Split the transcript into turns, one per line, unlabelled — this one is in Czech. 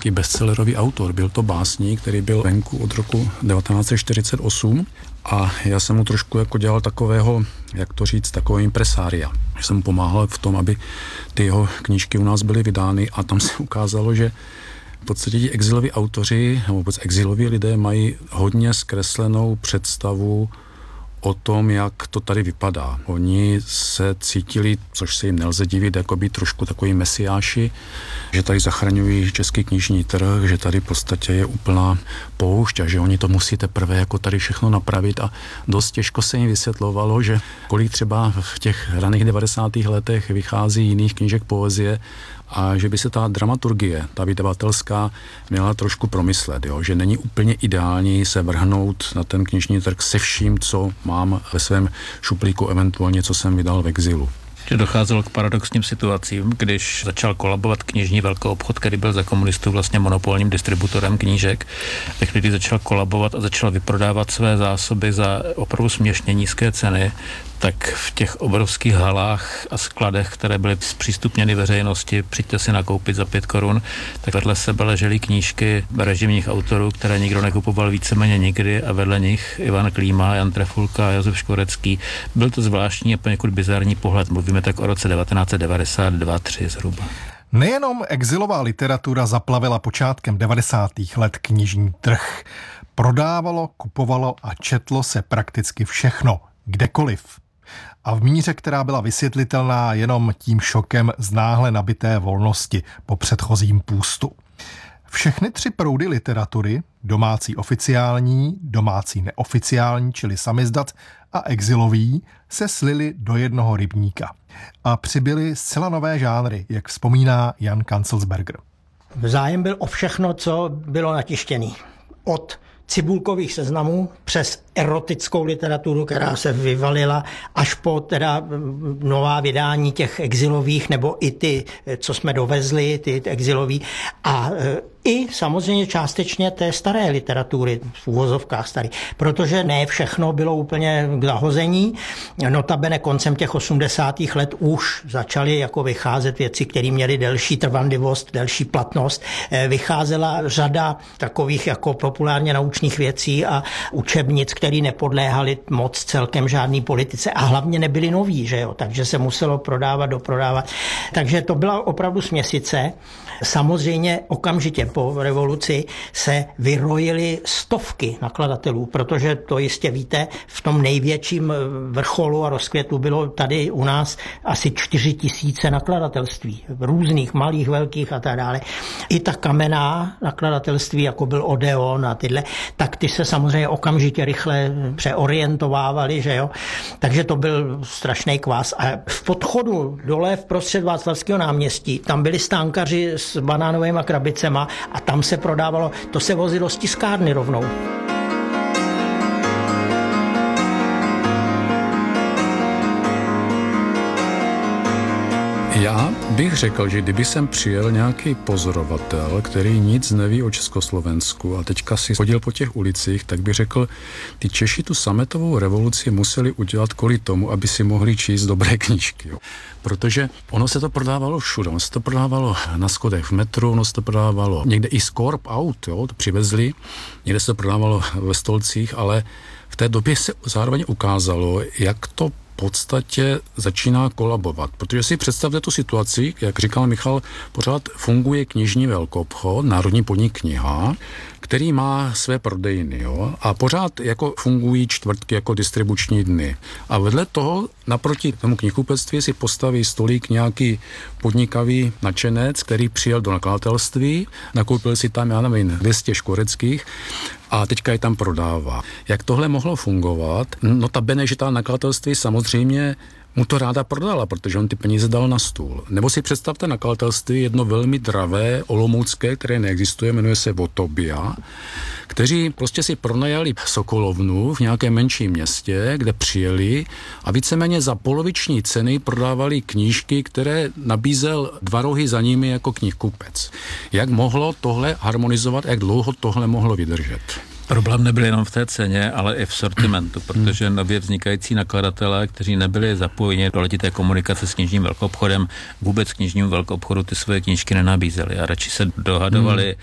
velký bestsellerový autor. Byl to básník, který byl venku od roku 1948 a já jsem mu trošku jako dělal takového, jak to říct, takového impresária. Že jsem mu pomáhal v tom, aby ty jeho knížky u nás byly vydány a tam se ukázalo, že v podstatě ti exiloví autoři, nebo vůbec exiloví lidé mají hodně zkreslenou představu o tom, jak to tady vypadá. Oni se cítili, což se jim nelze divit, jako být trošku takový mesiáši, že tady zachraňují český knižní trh, že tady v podstatě je úplná poušť a že oni to musí teprve jako tady všechno napravit a dost těžko se jim vysvětlovalo, že kolik třeba v těch raných 90. letech vychází jiných knížek poezie a že by se ta dramaturgie, ta vydavatelská, měla trošku promyslet, jo? Že není úplně ideální se vrhnout na ten knižní trh se vším, co mám ve svém šuplíku, eventuálně co jsem vydal v exilu.
Že docházelo k paradoxním situacím, když začal kolabovat knižní velkoobchod, který byl za komunistů vlastně monopolním distributorem knížek, tak když začal kolabovat a začal vyprodávat své zásoby za opravdu směšně nízké ceny, tak v těch obrovských halách a skladech, které byly zpřístupněny veřejnosti, přijďte si nakoupit za 5 korun, tak vedle sebe ležely knížky režimních autorů, které nikdo nekupoval víceméně nikdy a vedle nich Ivan Klíma, Jan Trefulka, Josef Škvorecký. Byl to zvláštní a poněkud bizarní pohled. Mluvíme tak o roce 1992-3 zhruba.
Nejenom exilová literatura zaplavila počátkem 90. let knižní trh. Prodávalo, kupovalo a četlo se prakticky všechno, kdekoliv. A v míře, která byla vysvětlitelná jenom tím šokem z náhle nabité volnosti po předchozím půstu. Všechny 3 proudy literatury, domácí oficiální, domácí neoficiální, čili samizdat a exilový, se slily do jednoho rybníka. A přibyly zcela nové žánry, jak vzpomíná Jan Kanzelsberger.
Zájem byl o všechno, co bylo natištěné. Od cibulkových seznamů přes erotickou literaturu, která se vyvalila, až po teda nová vydání těch exilových, nebo i ty, co jsme dovezli, ty exilový, a i samozřejmě částečně té staré literatury, v uvozovkách starý, protože ne všechno bylo úplně k zahození. Notabene koncem těch 80. let už začaly jako vycházet věci, které měly delší trvanlivost, delší platnost. Vycházela řada takových jako populárně naučných věcí a učebnic, které nepodléhaly moc celkem žádný politice a hlavně nebyly noví, že jo, takže se muselo prodávat, doprodávat. Takže to byla opravdu směsice. Samozřejmě okamžitě po revoluci se vyrojily stovky nakladatelů, protože to jistě víte, v tom největším vrcholu a rozkvětu bylo tady u nás asi 4 000 nakladatelství, různých, malých, velkých a tak dále. I ta kamenná nakladatelství, jako byl Odeon a tyhle, tak ty se samozřejmě okamžitě rychle přeorientovávaly, že jo. Takže to byl strašný kvás. A v podchodu dole vprostřed Václavského náměstí, tam byli stánkaři s banánovými krabicema a tam se prodávalo, to se vozilo z tiskárny rovnou.
Já bych řekl, že kdyby sem přijel nějaký pozorovatel, který nic neví o Československu a teďka si chodil po těch ulicích, tak bych řekl, ty Češi tu sametovou revoluci museli udělat kvůli tomu, aby si mohli číst dobré knížky. Jo. Protože ono se to prodávalo všude, ono se to prodávalo na schodech v metru, ono se to prodávalo někde i z korp aut, jo, to přivezli, někde se to prodávalo ve stolcích, ale v té době se zároveň ukázalo, jak to v podstatě začíná kolabovat. Protože si představte tu situaci, jak říkal Michal, pořád funguje knižní velkoobchod, Národní podnik Kniha, který má své prodejny, jo? A pořád jako fungují čtvrtky jako distribuční dny. A vedle toho naproti tomu knihkupectví si postaví stolík nějaký podnikavý nadšenec, který přijel do nakladatelství, nakoupil si tam, já nevím, 200 škoreckých a teďka je tam prodává. Jak tohle mohlo fungovat? Notabene, že ta nakladatelství samozřejmě mu to ráda prodala, protože on ty peníze dal na stůl. Nebo si představte nakladatelství jedno velmi dravé, olomoucké, které neexistuje, jmenuje se Votobia, kteří prostě si pronajali sokolovnu v nějakém menším městě, kde přijeli a víceméně za poloviční ceny prodávali knížky, které nabízel 2 rohy za nimi jako knihkupec. Jak mohlo tohle harmonizovat, jak dlouho tohle mohlo vydržet?
Problém nebyl jenom v té ceně, ale i v sortimentu, protože nově vznikající nakladatelé, kteří nebyli zapojeni do letité komunikace s knižním velkoobchodem, vůbec knižnímu velkoobchodu ty své knížky nenabízeli a radši se dohadovali